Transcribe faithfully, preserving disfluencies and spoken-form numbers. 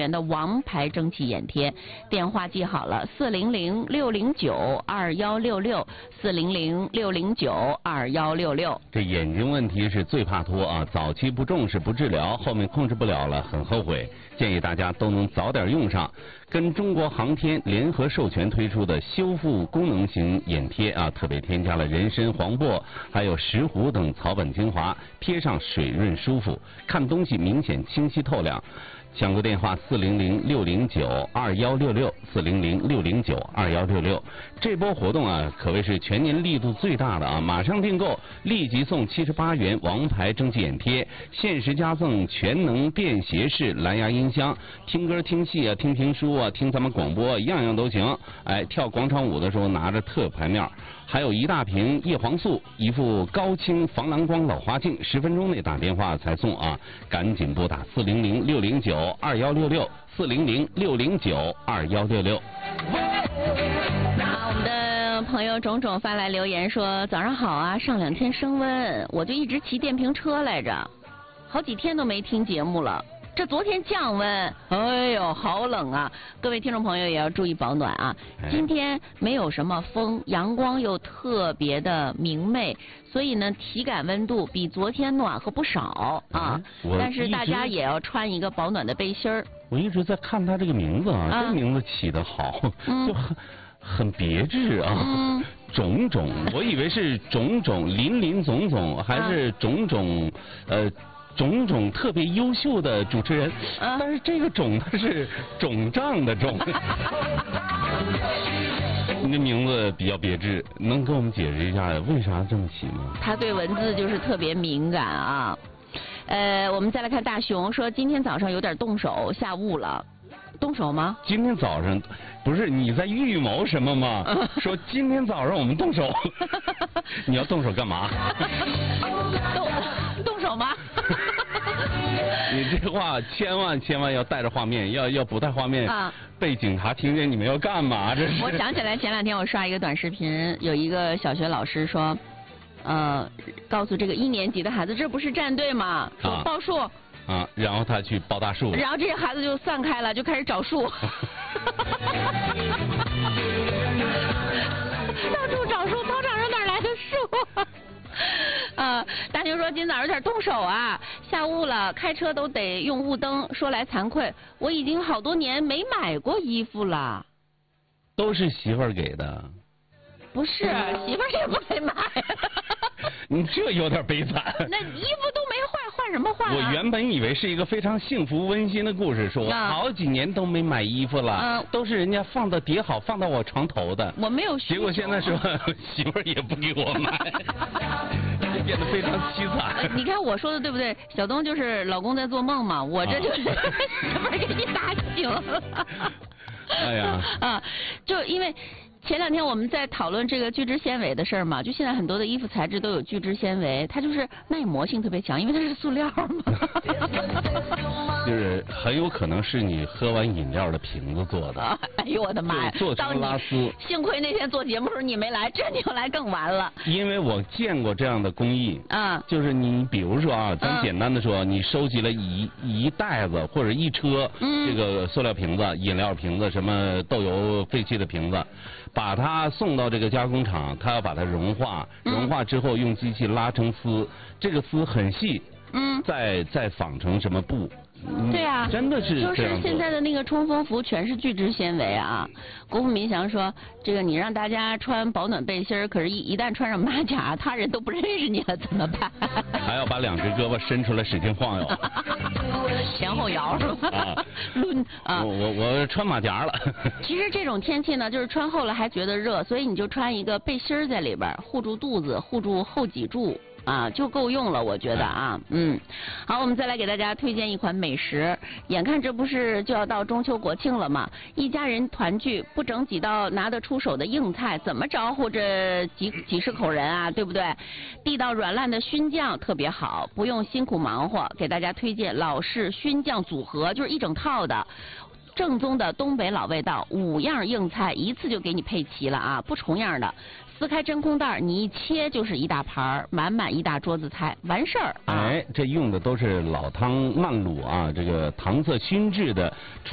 元的王牌蒸汽眼贴。电话记好了，四零零六零九二幺六六，四零零六零九二幺六六。 这眼睛问题是最怕拖啊，早期不重视不治疗，后面控制不了了，很后悔。建议大家都能早点用上。跟中国航天联合授权推出的修复功能型眼贴啊，特别添加了人参、黄柏还有石斛等草本精华，贴上水润舒服，看东西明显清晰透亮。抢购电话四零零六零九二幺六六，四零零六零九二幺六六。这波活动啊，可谓是全年力度最大的啊！马上订购，立即送七十八元王牌蒸汽眼贴，限时加赠全能便携式蓝牙音箱，听歌听戏啊，听评书啊，听咱们广播、啊、样样都行。哎，跳广场舞的时候拿着特牌面。还有一大瓶叶黄素，一副高清防蓝光老花镜，十分钟内打电话才送啊！赶紧拨打四零零六零九二幺六六，四零零六零九二幺六六。 好，我们的朋友种种发来留言说：早上好啊，上两天升温，我就一直骑电瓶车来着，好几天都没听节目了。这昨天降温，哎呦，好冷啊！各位听众朋友也要注意保暖啊。今天没有什么风，阳光又特别的明媚，所以呢，体感温度比昨天暖和不少啊。但是大家也要穿一个保暖的背心儿。 我一直在看他这个名字啊，啊这名字起得好，嗯、就很很别致啊。嗯种种，我以为是种种林林总总，还是种种、啊、呃。种种特别优秀的主持人，啊、但是这个种它是肿胀的肿。你的名字比较别致，能跟我们解释一下为啥这么起吗？ 他对文字就是特别敏感啊。呃，我们再来看大熊说，今天早上有点动手，下雾了。动手吗？ 今天早上不是你在预谋什么吗？说今天早上我们动手，你要动手干嘛？ 动动手吗？ 你这话千万千万要带着画面，要要不带画面，啊、被警察听见你们要干嘛？这是。 我想起来前两天我刷一个短视频，有一个小学老师说，呃，告诉这个一年级的孩子，这不是站队吗？说报数。啊啊，然后他去抱大树， 然后这些孩子就散开了，就开始找树，到处找树，操场上哪来的树？呃，大牛说今早有点动手啊，下雾了，开车都得用雾灯。说来惭愧，我已经好多年没买过衣服了。 都是媳妇儿给的。 不是，媳妇儿也不得买。 你这有点悲惨。 那衣服都没换，换什么换、啊？ 我原本以为是一个非常幸福温馨的故事，说我好几年都没买衣服了，啊、都是人家放的叠好放到我床头的。 我没有需求。 结果现在说媳妇儿也不给我买，变得非常凄惨。 你看我说的对不对？小东就是老公在做梦嘛，我这就是媳妇儿给你打醒了。 哎呀， 啊，就因为。前两天我们在讨论这个聚酯纤维的事儿嘛，就现在很多的衣服材质都有聚酯纤维，它就是耐磨性特别强，因为它是塑料嘛。 就是很有可能是你喝完饮料的瓶子做的。 啊、哎呦我的妈呀！ 做成拉丝。 幸亏那天做节目时候你没来，这你要来更完了。 因为我见过这样的工艺。 啊。 就是你比如说啊，咱简单的说，啊、你收集了一一袋子或者一车、嗯、这个塑料瓶子、饮料瓶子、什么豆油废弃的瓶子。把它送到这个加工厂，它要把它融化，融化之后用机器拉成丝，这个丝很细，嗯，再再纺成什么布。 对啊， 真的是就是现在的那个冲锋服全是聚酯纤维啊。国富民祥说，这个你让大家穿保暖背心儿，可是一一旦穿上马甲，他人都不认识你了，怎么办？ 还要把两只胳膊伸出来使劲晃悠， 前后摇是吧？啊，抡啊！ 我我我穿马甲了。 其实这种天气呢，就是穿厚了还觉得热，所以你就穿一个背心儿在里边，护住肚子，护住后脊柱。啊，就够用了，我觉得啊，嗯，好，我们再来给大家推荐一款美食。眼看这不是就要到中秋国庆了吗？一家人团聚，不整几道拿得出手的硬菜，怎么招呼这几几十口人啊？对不对？地道软烂的熏酱特别好，不用辛苦忙活。给大家推荐老式熏酱组合，就是一整套的。正宗的东北老味道，五样硬菜一次就给你配齐了啊，不重样的。撕开真空袋，你一切就是一大盘，满满一大桌子菜，完事儿啊！ 哎，这用的都是老汤慢卤啊，这个糖色熏制的。